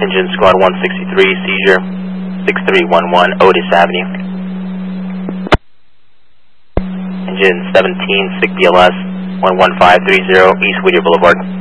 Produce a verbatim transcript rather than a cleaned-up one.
Engine Squad one sixty-three, seizure, six three one one Otis Avenue. Engine seventeen, S I C B L S, one one five three zero, East Whittier Boulevard.